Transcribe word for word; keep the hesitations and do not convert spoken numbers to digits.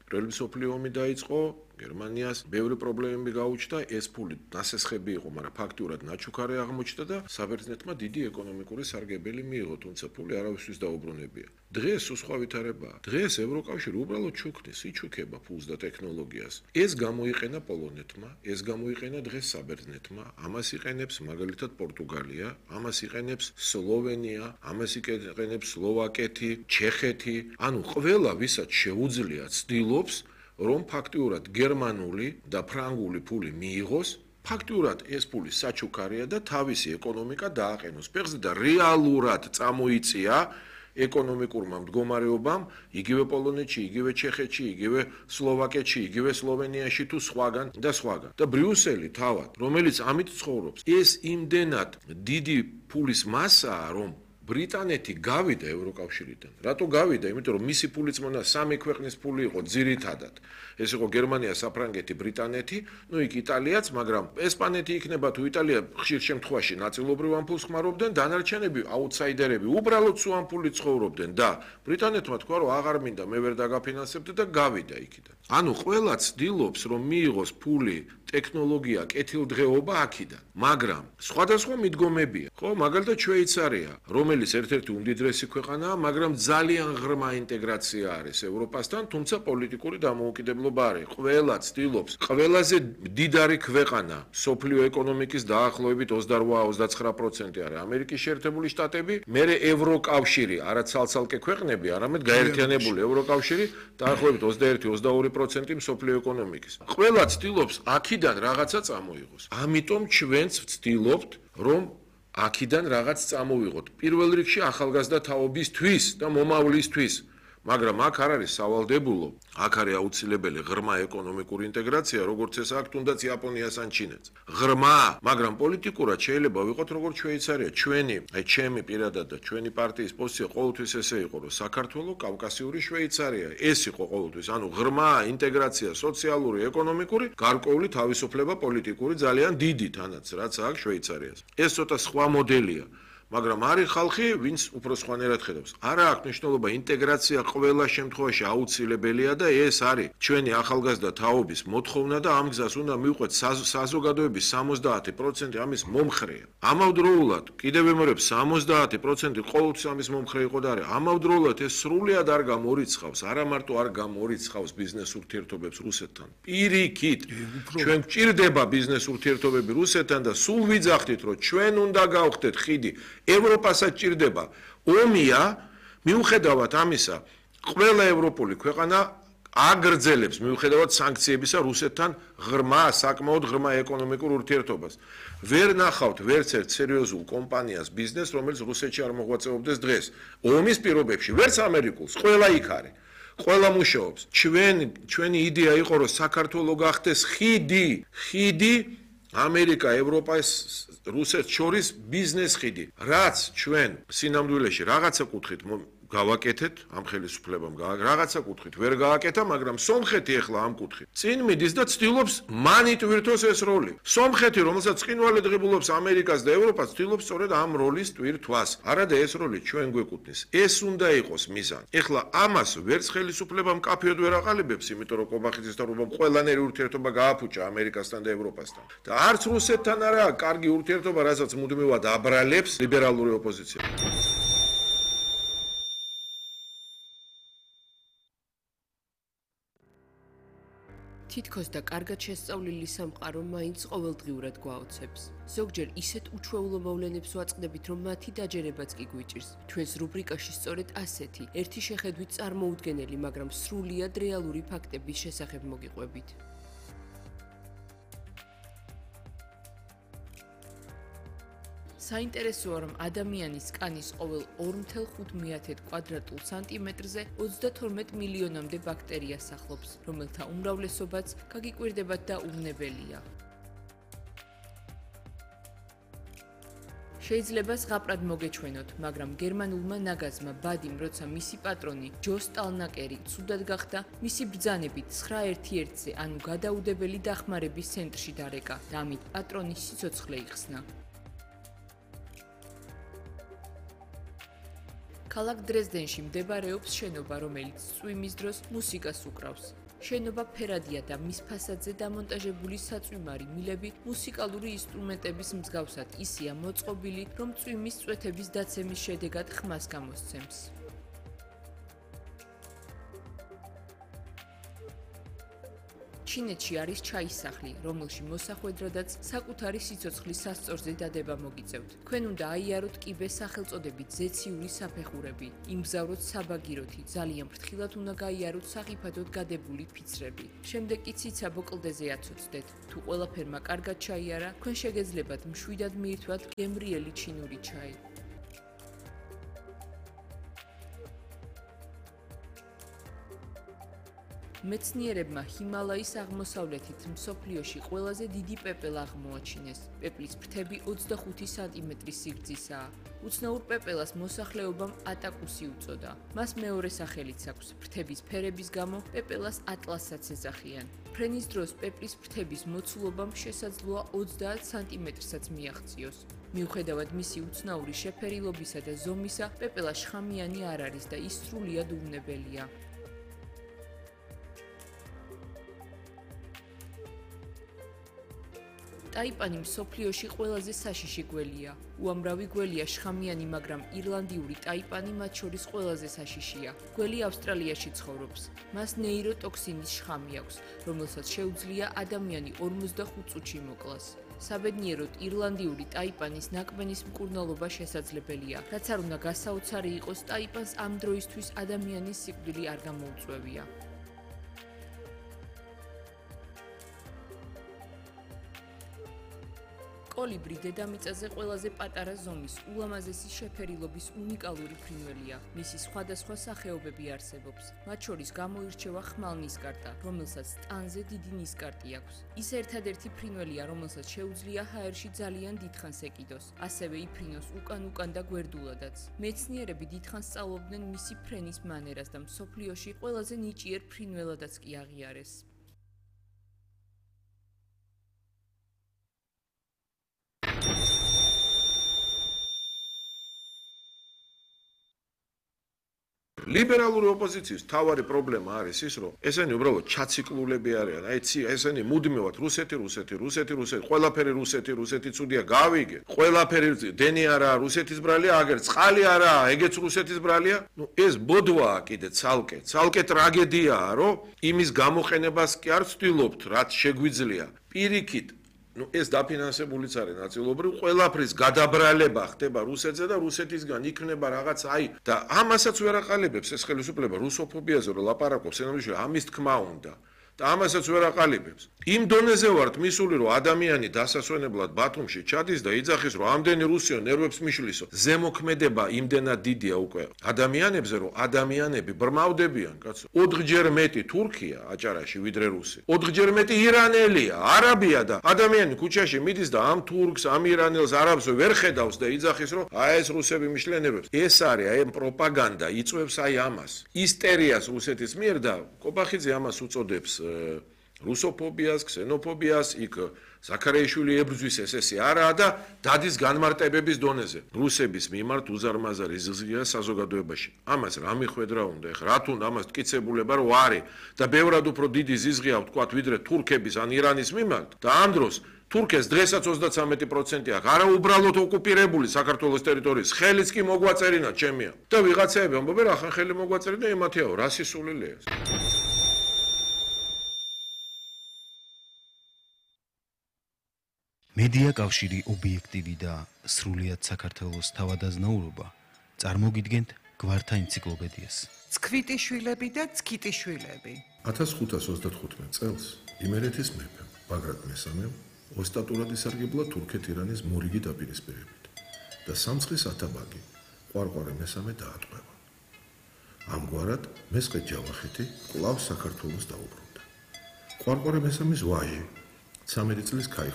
პირველი მსოფლიო ომი დაიწყო, გერმანიას ბევრი პრობლემები გაუჩნდა, ეს ფული დასესხები იყო, მაგრამ ფაქტიურად ნაჩუქარი აღმოჩნდა და საბერძნეთმა დიდი ეკონომიკური სარგებელი მიიღო, თუმცა ფული არავისთვის დაუბრუნებია. დღეს სხვა ვითარებაა. დღეს ევროკავშირი უბრალოდ ჩუქნის, იჩუქება ფულს და ტექნოლოგიას. ეს გამოიყენა პოლონეთმა, ეს გამოიყენა დღეს საბერძნეთმა, ამას იყენებს მაგალითად პორტუგალია, ამას იყენებს სლოვენია, ამას იყენებს სლოვაკეთი, ჩეხეთი, ანუ ყველა ვისაც შეუძლია ცდილობს რომ ფაქტიურად გერმანული და ფრანგული ფული მიიღოს, ფაქტიურად ეს ფული საჩუქარია და თავისი ეკონომიკა დააყენოს ფეხზე და რეალურად წამოიწია ეკონომიკურმა მდგომარეობამ იგივე პოლონეთში, იგივე ჩეხეთში, იგივე სლოვაკეთში, იგივე სლოვენიაში თუ სხვაგან და სხვაგან. და ბრიუსელი თავად, რომელიც ამით ცხოვრობს, ეს იმდენად დიდი ფულის მასაა, რომ ბრიტანეთი გავიდა ევროკავშირიდან. რატო გავიდა? იმიტომ რომ მისი ფულიც მონა სამი ქვეყნის ფული იყო ძირითადად. ეს იყო გერმანია, საფრანგეთი, ბრიტანეთი, ну იქ იტალიაც, მაგრამ ესპანეთი იქნება თუ იტალია ხშირ შემთხვევაში ნაწილობრივ ამ ფულს ხმარობდნენ, დანარჩენები აუტსაიდერები უბრალოდ სულ ამ ფულით ცხოვრობდნენ და ბრიტანეთმა თქვა რომ აღარ მინდა, მე ვერ დაგაფინანსებდი და გავიდა იქიდან. ანუ ყველა ცდილობს რომ მიიღოს ფული, ტექნოლოგია, კეთილდღეობა აქიდან, მაგრამ სხვადასხვა მიდგომებია. ხო, მაგალითად შვეიცარია, რომელიც ერთ-ერთი უმდიდრესი ქვეყანაა, მაგრამ ძალიან ღრმა ინტეგრაცია არის ევროპასთან, თუმცა პოლიტიკური დამოუკიდებლობა არის. ყველა ცდილობს, ყველაზე მდიდარი ქვეყანა, სოფლიო ეკონომიკის დაახლოებით ოცდაოთხ ოცდაცხრა პროცენტი არის ამერიკის შეერთებული შტატები, მერე ევროკავშირი, არა ცალ-ცალკე ქვეყნები, არამედ გაერთიანებული ევროკავშირი, დაახლოებით ოცდაერთი ოცდაორი პროცენტი სოფლიო ეკონომიკის. ყველა ცდილობს აქიდან რაღაცა წამოიღოს. ამიტომ ჩვენც ვცდილობთ, რომ აქიდან რაღაც წამოვიღოთ. პირველ რიგში ახალგაზრდა თაობისთვის და მომავლისთვის. მაგრამ აქ არ არის სავალდებულო, აქ არის აუცილებელი ღრმა ეკონომიკური ინტეგრაცია, როგორც ეს აქ თუნდაც იაპონიას ან ჩინეთს. ღრმა, მაგრამ პოლიტიკურად შეიძლება ვიყოთ როგორც შვეიცარია. ჩვენი, აი ჩემი პირადად და ჩვენი პარტიის პოზიცია ყოველთვის ესე იყო, რომ საქართველო კავკასიური შვეიცარია. ეს იყო ყოველთვის, ანუ ღრმა ინტეგრაცია სოციალური, ეკონომიკური, გარკვეული თავისუფლება პოლიტიკური ძალიან დიდი თანაც, რაც აქვს შვეიცარიას. ეს ცოტა სხვა მოდელია. მაგრამ არის ხალხი, ვინც უფრო სხვანაირად ხედავს. არა აქვს მნიშვნელობა, ინტეგრაცია ყველა შემთხვევაში აუცილებელია და ეს არის ჩვენი ახალგაზრდა თაობის მოთხოვნა და ამ გზას უნდა მივყვეთ საზოგადოების სამოცდაათი პროცენტი ამის მომხრეა. ამავდროულად, კიდევ ვიმეორებ, სამოცდაათი პროცენტი ყოველთვის ამის მომხრე იყო და არის. ამავდროულად ეს სრულიად არ გამორიცხავს, არა მარტო არ გამორიცხავს ბიზნეს ურთიერთობებს რუსეთთან. პირიქით, ჩვენ გვჭირდება ბიზნეს ურთიერთობები რუსეთთან და სულ ვიძახდით, რომ ჩვენ უნდა გავხდეთ ხიდი ევროპასაც ჭირდება ომია, მიუხედავად ამისა, ყველა ევროპული ქვეყანა აგრძელებს მიუხედავად სანქციებისა რუსეთთან ღრმა, საკმაოდ ღრმა ეკონომიკურ ურთიერთობას. ვერ ნახავთ ვერც ერთ სერიოზულ კომპანიას ბიზნესს, რომელიც რუსეთში არ მოღვაწეობდეს დღეს. ომის პირობებში, ვერც ამერიკულს, ყველა იქ არის. ყველა მუშაობს. ჩვენ, ჩვენი იდეა იყო, რომ საქართველო გახდეს ხიდი, ხიდი ამერიკა, ევროპას, რუსეთს შორის ბიზნეს ხიდი. რაც ჩვენ სინამდვილეში რაღაცა კუთხით გავაკეთეთ, ამ ხელისუფლებამ რაღაცა კუთხით ვერ გააკეთა, მაგრამ სომხეთი ახლა ამ კუთხით წინ მიდის და ცდილობს მან იტვირთოს ეს როლი. სომხეთი, რომელსაც ცხინვალე ღებულობს ამერიკას და ევროპას, ცდილობს სწორედ ამ როლის ტვირთვას. არადა ეს როლი ჩვენ გვეკუთვნის. ეს უნდა იყოს მიზანი. ახლა ამას ვერც ხელისუფლებამ კაფეოდ ვერ აყალიბებს, იმიტომ რომ კობახეთის თავრობამ ყველანაირი ურთიერთობა გააფუჭა ამერიკასთან და ევროპასთან. და არც რუსეთთან არაა კარგი ურთიერთობა, რასაც მუდმივად აბრალებს ლიბერალური ოპოზიცია. თითქოს და კარგად შესწავლილი სამყარო მაინც ყოველდღიურად გვაოცებს. ზოგჯერ ისეთ უჩვეულო მოვლენებს ვაწყდებით, რომ მათი დაჯერებაც კი გვიჭირს. ჩვენს რუბრიკაში სწორედ ასეთი, ერთი შეხედვით წარმოუდგენელი, მაგრამ სრულიად რეალური ფაქტების შესახებ მოგიყვებით. საინტერესოა, რომ ადამიანის კანის ყოველ ორი ათეული ხუთი კვადრატულ სანტიმეტრზე ოცდათორმეტ მილიონამდე ბაქტერია სახლობს, რომელთა უმრავლესობაც გაგიკვირდებათ და უვნებელია. შეიძლება ზღაპრად მოგეჩვენოთ, მაგრამ გერმანულმა ნაგაზმა ბადიმ, როცა მისი პატრონი ჯო სტალნაკერი ცუდად გახდა, მისი ბრძანებით ცხრა ერთი ერთზე, ანუ გადაუდებელი დახმარების ცენტრში დარეკა და ამით პატრონის სიცოცხლე იხსნა. ქალაქ დრეზდენში მდებარეობს შენობა, რომელიც წვიმის დროს მუსიკას უკრავს. შენობა ფერადია და მის ფასადზე დამონტაჟებული საწვიმარი მილები მუსიკალური ინსტრუმენტების მსგავსად ისეა მოწყობილი, რომ წვიმის წვეთების დაცემის შედეგად ხმას გამოსცემს. ჩინეთში არის ჩაის სახლი, რომელში მოსახვედრადაც საკუთარი სიცოცხლის სასწორზე დადება მოგიწევთ. თქვენ უნდა აიაროთ კიბე სახელწოდებით ზეციური საფეხურები, იმგზავროთ საბაგიროთი, ძალიან ფრთხილად უნდა გაიაროთ სახიფათოდ გადებული ფიცრები. შემდეგ კი ციცაბო კლდეზე აცოცდეთ. თუ ყველაფერმა კარგად ჩაიარა, თქვენ შეგეძლებათ მშვიდად მიირთვათ გემრიელი ჩინური ჩაი. მეცნიერებმა ჰიმალაის აღმოსავლეთით მსოფლიოში ყველაზე დიდი პეპელა აღმოაჩინეს. პეპლის ფრთები ოცდახუთი სანტიმეტრი სიგრძისაა. უცნაურ პეპელას მოსახლეობამ ატაკუსი უწოდა. მას მეორე სახელიც აქვს. ფრთების ფერების გამო პეპელას ატლასაც ეძახიან. ფრენის დროს პეპლის ფრთების მოცულობამ შესაძლოა ოცდაათ სანტიმეტრსაც მიაღწიოს. მიუხედავად მისი უცნაური შეფერილობისა და ზომისა, პეპელა შხამიანი არ არის და ის სრულიად უვნებელია. ტაიპანი მსოფლიოში ყველაზე საშიში გველია. უამრავი გველია შხამიანი, მაგრამ ირლანდიური ტაიპანი მათ შორის ყველაზე საშიშია. გველი ავსტრალიაში ცხოვრობს. მას ნეიროტოქსინის შხამი აქვს, რომელსაც შეუძლია ადამიანი ორმოცდახუთ წუთში მოკლას. საბედნიეროდ ირლანდიური ტაიპანის ნაკბენის მკურნალობა შესაძლებელია, რაც არ უნდა გასაოცარი იყოს, ტაიპანს ამ დროისთვის ადამიანის სიკვდილი არ გამოუწვევია. კოლიბრი დედამიწაზე ყველაზე პატარა ზომის, ულამაზესი შეფერილობის უნიკალური ფრინველია. მისი სხვადასხვა სახეობები არსებობს. მათ შორის გამოირჩევა ხმალნისკარტა, რომელსაც ტანზე დიდი ნისკარტი აქვს. ის ერთადერთი ფრინველია, რომელსაც შეუძლია ჰაერში ძალიან დიდხანს ეკიდოს. ასევე იფრინოს უკან-უკან და გვერდულადაც. მეცნიერები დიდხანს სწავლობდნენ მისი ფრენის მანერას და მსოფლიოში ყველაზე ნიჭიერ ფრინველადაც კი აღიარეს. ლიბერალური ოპოზიციის თავარი პრობლემა არის ის, რომ ესენი უბრალოდ ჩაციკლულები არიან. აი, ესენი მუდმივად რუსეთი, რუსეთი, რუსეთი, რუსეთი, ყველაფერი რუსეთი, რუსეთი ცუდია, გავიგე. ყველაფერი დენი არაა, რუსეთის ბრალია, აგერ წყალი არაა, ეგეც რუსეთის ბრალია. ნუ ეს ბოდვაა კიდე ცალკე, ცალკე ტრაგედიაა, რომ იმის გამოყენებას კი არ ვცდილობთ, რაც შეგვიძლია. პირიქით ну ეს დაფინანსებულიც არის ნაწილობრივ ყველაფრის გადაბრალება ხდება რუსეთზე და რუსეთისგან იქნება რაღაც აი და ამასაც ვერ აყალიბებს ეს ხელისუფლება რუსოფობიაზე რომ ლაპარაკობს ენობრივში ამის თქმა უნდა და ამასაც ვერ აყალიბებს იმ დონეზე ვართ მისული რომ ადამიანი დასასვენებლად ბათუმში ჩადის და იძახის რომ ამდენი რუსიო ნერვებს მიშლისო ზემოქმედება იმდენად დიდია უკვე ადამიანებზე რომ ადამიანები ბრმავდებიან კაცო ოდღჯერ მეტი თურქია აჭარაში ვიდრე რუსი ოდღჯერ მეტი ირანელია არაბია და ადამიანი ქუჩაში მიდის და ამ თურქს ამ ირანელს არაბს ვერ ხედავს და იძახის რომ აი ეს რუსები მიშლენებებს ეს არის აი პროპაგანდა იწვევს აი ამას ისტერიას რუსეთის მიერ და კობახიძე ამას უწოდებს რუსოფობიას, ქსენოფობიას, იქ ზაქარიაშვილი ებრძვის ეს ესე არაა და დადის განმარტებების დონეზე. რუსების მიმართ უზარმაზარი ზიზღია საზოგადოებაში. ამას რა მიხვედრა უნდა ეხლა, რა თუნდა ამას ტკიცებულება რო არის და ბევრად უფრო დიდი ზიზღია ვთქვათ, ვიდრე თურქების ან ირანის მიმართ და ამ დროს თურქეს დღესაც ოცდათვრამეტი პროცენტი აქვს, არა უბრალოდ ოკუპირებული საქართველოს ტერიტორიის, ხელიც კი მოგვაწერინა ჩემია. და ვიღაცაები ამბობენ, რა ხან ხელი მოგვაწერინა, ემათიაო, რა სისულელეა. მედია კავშირი ობიექტივი და სრულიად საქართველოს თავადაზნაურობა წარმოგიდგენთ გვართა ენციკლოპედიას. ცქვიტიშვილები და ცქიტიშვილები. ათას ხუთას ოცდათხუთმეტ წელს იმერეთის მეფემ ბაგრატ მესამემ ოსტატურად ისარგებლა თურქეთ-ირანის მორიგი დაპირისპირებით და სამცხის ათაბაგი ყვარყვარე მესამე დაატყვევა. ამგვარად მესხეთ ჯავახეთი კვლავ საქართველოს დაუბრუნდა. ყვარყვარე მესამის ვაჟი ცამეტი წლის ქაიხ